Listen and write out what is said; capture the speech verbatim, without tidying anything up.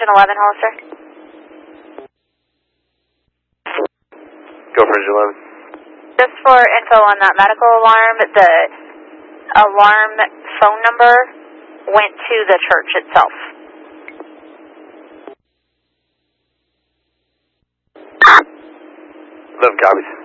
engine eleven, Hollister. Go for engine eleven. Just for info on that medical alarm, the alarm phone number went to the church itself. eleven copies.